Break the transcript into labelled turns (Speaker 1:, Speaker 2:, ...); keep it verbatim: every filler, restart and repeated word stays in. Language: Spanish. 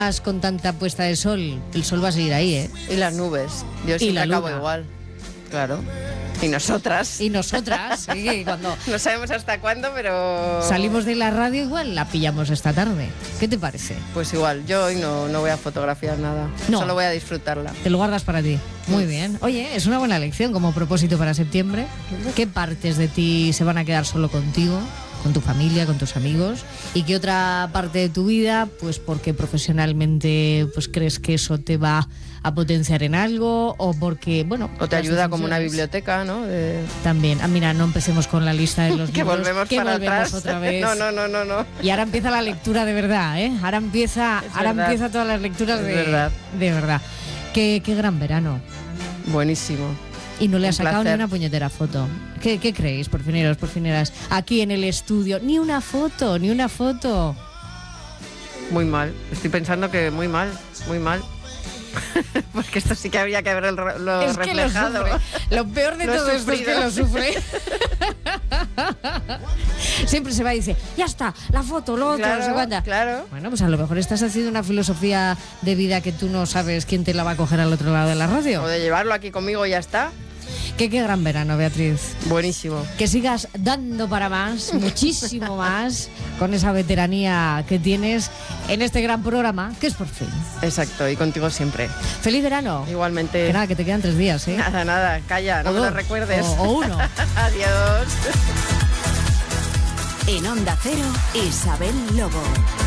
Speaker 1: con tanta puesta de sol, el sol va a seguir ahí, ¿eh?
Speaker 2: Y las nubes. Yo siempre acabo igual. Claro. Y nosotras.
Speaker 1: Y nosotras, sí, cuando...
Speaker 2: No sabemos hasta cuándo, pero...
Speaker 1: Salimos de la radio igual la pillamos esta tarde. ¿Qué te parece?
Speaker 2: Pues igual, yo hoy no, no voy a fotografiar nada.
Speaker 1: No.
Speaker 2: Solo voy a disfrutarla.
Speaker 1: Te lo guardas para ti. Muy bien. Oye, es una buena lección como propósito para septiembre. ¿Qué partes de ti se van a quedar solo contigo, con tu familia, con tus amigos? ¿Y qué otra parte de tu vida, pues porque profesionalmente pues crees que eso te va a potenciar en algo o porque, bueno...
Speaker 2: O te ayuda como una biblioteca, ¿no? De...
Speaker 1: También. Ah, mira, no empecemos con la lista de los
Speaker 2: que
Speaker 1: libros.
Speaker 2: Volvemos
Speaker 1: que
Speaker 2: para
Speaker 1: volvemos
Speaker 2: atrás.
Speaker 1: otra vez.
Speaker 2: No, no, no, no, no.
Speaker 1: Y ahora empieza la lectura de verdad, ¿eh? Ahora empieza,
Speaker 2: Es
Speaker 1: ahora
Speaker 2: verdad.
Speaker 1: empieza todas las lecturas
Speaker 2: Es
Speaker 1: de
Speaker 2: verdad.
Speaker 1: de verdad. Qué, qué gran verano.
Speaker 2: Buenísimo.
Speaker 1: Y no le
Speaker 2: Un
Speaker 1: ha sacado
Speaker 2: placer.
Speaker 1: ni una puñetera foto. ¿Qué, qué creéis, porfineros, porfineras? Aquí en el estudio, ni una foto, ni una foto.
Speaker 2: Muy mal. Estoy pensando que muy mal, muy mal. Porque esto sí que habría que haberlo
Speaker 1: Es que lo
Speaker 2: reflejado.
Speaker 1: sufre. Lo peor de
Speaker 2: Lo he
Speaker 1: todo esto es que
Speaker 2: sufrido.
Speaker 1: lo sufre. Siempre se va y dice, ya está, la foto, lo otro, no sé
Speaker 2: Claro,
Speaker 1: cuánta.
Speaker 2: claro.
Speaker 1: Bueno, pues a lo mejor estás haciendo una filosofía de vida que tú no sabes quién te la va a coger al otro lado de la radio.
Speaker 2: O de llevarlo aquí conmigo y ya está.
Speaker 1: Que qué gran verano, Beatriz.
Speaker 2: Buenísimo.
Speaker 1: Que sigas dando para más, muchísimo más, con esa veteranía que tienes en este gran programa, que es Por Fin.
Speaker 2: Exacto, y contigo siempre.
Speaker 1: ¡Feliz verano!
Speaker 2: Igualmente.
Speaker 1: Que nada, que te quedan tres días, ¿eh?
Speaker 2: Nada, nada, calla, no
Speaker 1: O
Speaker 2: me lo
Speaker 1: dos,
Speaker 2: recuerdes.
Speaker 1: o- o uno.
Speaker 2: Adiós.
Speaker 3: En Onda Cero, Isabel Lobo.